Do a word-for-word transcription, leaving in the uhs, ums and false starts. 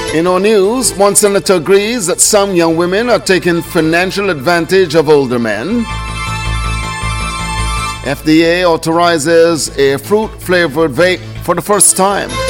In our news, one senator agrees that some young women are taking financial advantage of older men. F D A authorizes a fruit-flavored vape for the first time.